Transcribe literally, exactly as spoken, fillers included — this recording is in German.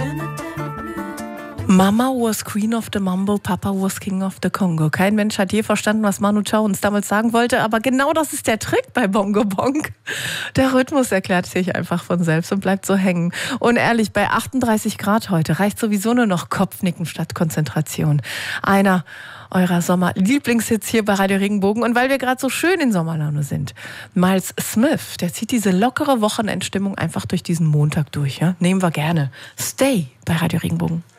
Mama was Queen of the Mambo, Papa was King of the Congo. Kein Mensch hat je verstanden, was Manu Chao uns damals sagen wollte, aber genau das ist der Trick bei Bongo Bong. Der Rhythmus erklärt sich einfach von selbst und bleibt so hängen. Und ehrlich, bei achtunddreißig Grad heute reicht sowieso nur noch Kopfnicken statt Konzentration. Einer eurer Sommer-Lieblingshits hier bei Radio Regenbogen. Und weil wir gerade so schön in Sommerlaune sind, Miles Smith, der zieht diese lockere Wochenendstimmung einfach durch diesen Montag durch. Ja? Nehmen wir gerne. Stay bei Radio Regenbogen.